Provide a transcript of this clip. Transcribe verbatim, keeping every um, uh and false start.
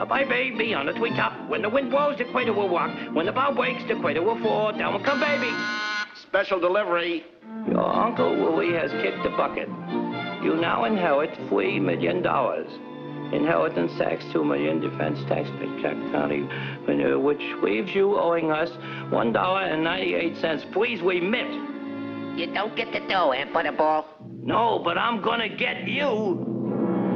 Up high, baby, on the treetop. When the wind blows, the equator will walk. When the bow breaks, the equator will fall. Down will come, baby. Special delivery. Your Uncle Willie has kicked the bucket. You now inherit three million dollars. Inheritance tax, two million, defense tax, check county, which leaves you owing us one dollar and ninety-eight cents. Please remit. You don't get the dough, eh, Butterball? No, but I'm gonna get you.